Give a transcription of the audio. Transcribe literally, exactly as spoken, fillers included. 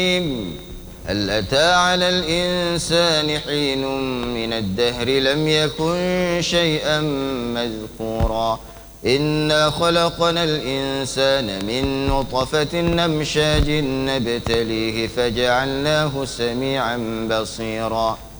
هل أتى على الإنسان حين من الدهر لم يكن شيئا مذكورا إنا خلقنا الإنسان من نطفة أمشاج نبتليه فجعلناه سميعا بصيرا